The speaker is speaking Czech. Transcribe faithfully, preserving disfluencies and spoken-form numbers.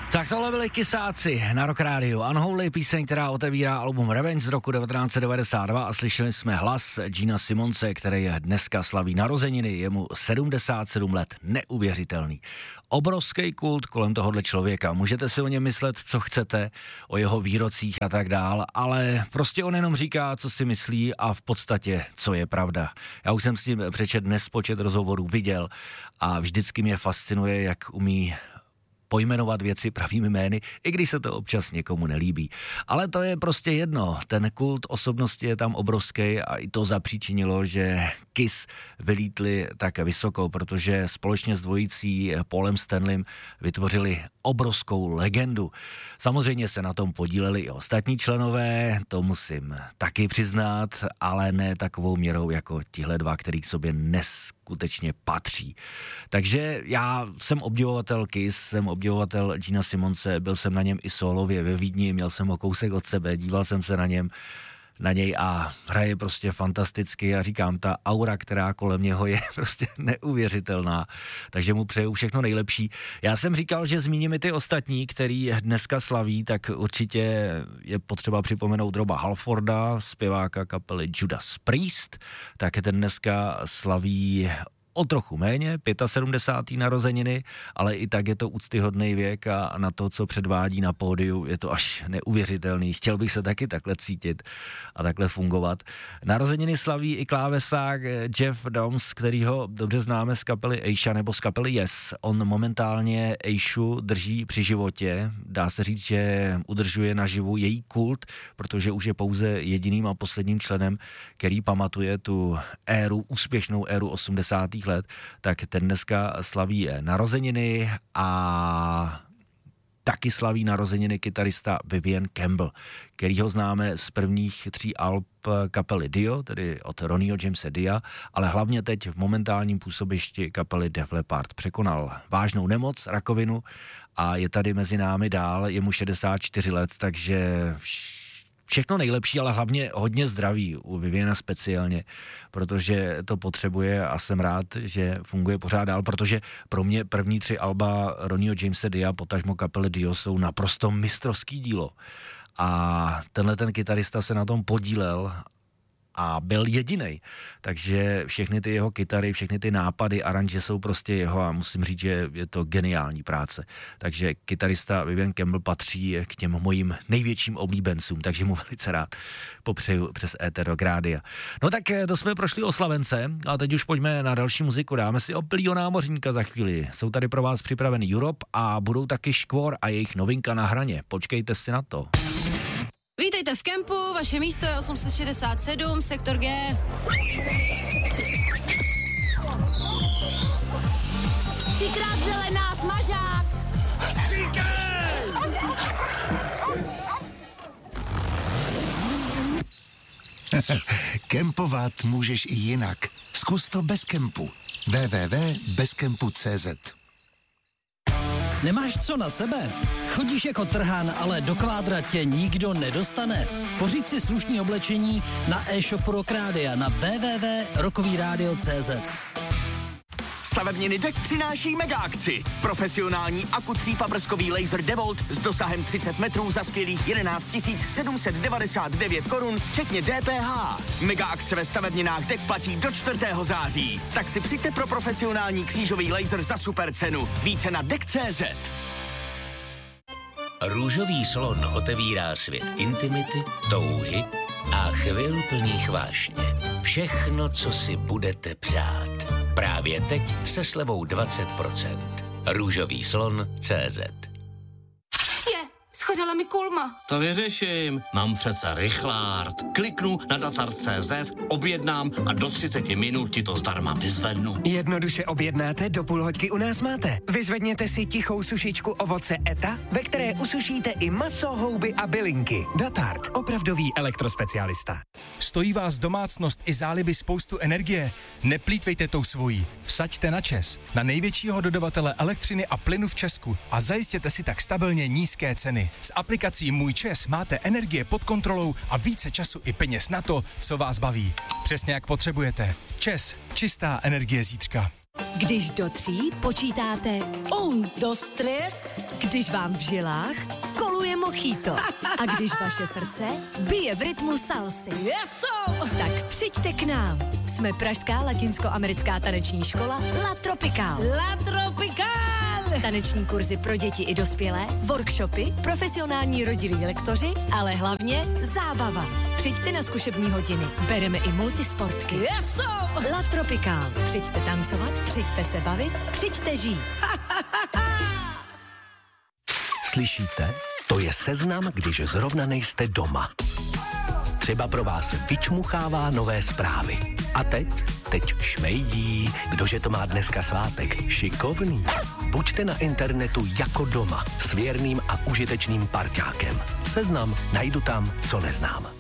Tak tohle byli Kysáci na Rock Radio. Unholy, píseň, která otevírá album Revenge z roku devatenáct set devadesát dva a slyšeli jsme hlas Gina Simonse, který je dneska slaví narozeniny, je mu sedmdesát sedm let, neuvěřitelný. Obrovský kult kolem tohohle člověka, můžete si o něm myslet, co chcete, o jeho výrocích a tak dál, ale prostě on jenom říká, co si myslí a v podstatě, co je pravda. Já už jsem s tím přečet nespočet rozhovorů viděl a vždycky mě fascinuje, jak umí pojmenovat věci pravými jmény, i když se to občas někomu nelíbí. Ale to je prostě jedno, ten kult osobnosti je tam obrovský a i to zapříčinilo, že Kiss vylítli tak vysoko, protože společně s dvojicí Paulem Stanleym vytvořili obrovskou legendu. Samozřejmě se na tom podíleli i ostatní členové, to musím taky přiznat, ale ne takovou měrou jako tihle dva, který k sobě neskutečně patří. Takže já jsem obdivovatel Kiss, jsem obdivovatel Gina Simonse, byl jsem na něm i solově ve Vídni, měl jsem ho kousek od sebe, díval jsem se na něm, na něj a hraje prostě fantasticky a říkám, ta aura, která kolem něho je prostě neuvěřitelná, takže mu přeju všechno nejlepší. Já jsem říkal, že zmíním i ty ostatní, který dneska slaví, tak určitě je potřeba připomenout Roba Halforda, zpěváka kapely Judas Priest, tak ten dneska slaví o trochu méně, sedmdesát pět narozeniny, ale i tak je to úctyhodný věk a na to, co předvádí na pódiu, je to až neuvěřitelný. Chtěl bych se taky takhle cítit a takhle fungovat. Narozeniny slaví i klávesák Jeff Downs, kterýho dobře známe z kapely Aisha nebo z kapely Yes. On momentálně Aishu drží při životě. Dá se říct, že udržuje naživu její kult, protože už je pouze jediným a posledním členem, který pamatuje tu éru, úspěšnou éru osmdesátých let, tak ten dneska slaví narozeniny a taky slaví narozeniny kytarista Vivian Campbell, kterýho známe z prvních tří alb kapely Dio, tedy od Ronnieho Jamese Dia, ale hlavně teď v momentálním působišti kapely Def Leppard. Překonal vážnou nemoc, rakovinu a je tady mezi námi dál, je mu šedesát čtyři let, takže všechno nejlepší, ale hlavně hodně zdraví u Viviana speciálně, protože to potřebuje a jsem rád, že funguje pořád dál, protože pro mě první tři alba Ronnieho Jamese Dia, potažmo kapely Dio, jsou naprosto mistrovský dílo. A tenhle ten kytarista se na tom podílel a byl jedinej. Takže všechny ty jeho kytary, všechny ty nápady, aranže jsou prostě jeho a musím říct, že je to geniální práce. Takže kytarista Vivian Campbell patří k těm mojím největším oblíbencům, takže mu velice rád popřeju přes éter Rock Rádia. No tak to jsme prošli oslavence a teď už pojďme na další muziku. Dáme si opilýho námořníka za chvíli. Jsou tady pro vás připravený Europe a budou taky Škvor a jejich novinka Na hraně. Počkejte si na to. Vítejte v kempu, vaše místo je osm set šedesát sedm, sektor G. Třikrát zelená, smažák. Kempovat můžeš i jinak. Zkus to bez kempu. w w w tečka bezkempu tečka cé zet. Nemáš co na sebe? Chodíš jako trhan, ale do kvádra tě nikdo nedostane? Pořiď si slušný oblečení na e-shopu Rock Rádia na w w w tečka rokový rádio tečka cé zet. Stavebniny Dek přináší mega akci. Profesionální akutřípaprskový laser DeWalt s dosahem třicet metrů za skvělých jedenáct tisíc sedm set devadesát devět korun, včetně D P H. Mega akce ve stavebninách Dek platí do čtvrtého září. Tak si přijďte pro profesionální křížový laser za super cenu. Více na dek tečka cé zet. Růžový slon otevírá svět intimity, touhy a chvil plných vášně. Všechno, co si budete přát. Právě teď se slevou dvacet procent. Růžový slon tečka cé zet. Je, schořela mi kulma. To vyřeším. Mám přece rychlárd. Kliknu na datar tečka cé zet, objednám a do třiceti minut ti to zdarma vyzvednu. Jednoduše objednáte, do půl hoďky u nás máte. Vyzvedněte si tichou sušičku ovoce ETA, ve které usušíte i maso, houby a bylinky. Datart, opravdový elektrospecialista. Stojí vás domácnost i záliby spoustu energie? Neplýtvejte tou svojí. Vsaďte na ČEZ, na největšího dodavatele elektřiny a plynu v Česku a zajistěte si tak stabilně nízké ceny. S aplikací Můj ČEZ máte energie pod kontrolou a více času i peněz na to, co vás baví. Přesně jak potřebujete. ČEZ, čistá energie zítřka. Když do tří počítáte un, dos, tres, když vám v žilách koluje mojito a když vaše srdce bije v rytmu salsy. Yeso! Tak přijďte k nám. Jsme pražská latinskoamerická taneční škola La Tropical. La Tropical! Taneční kurzy pro děti i dospělé, workshopy, profesionální rodilí lektoři, ale hlavně zábava. Přijďte na zkušební hodiny. Bereme i multisportky. Yeso! La Tropical. Přijďte tancovat, přijďte se bavit, přijďte žít. Slyšíte? To je seznam, když zrovna nejste doma. Třeba pro vás vyčmuchává nové zprávy. A teď? Teď šmejdí. Kdože to má dneska svátek? Šikovný. Buďte na internetu jako doma s věrným a užitečným parťákem. Seznam najdu tam, co neznám.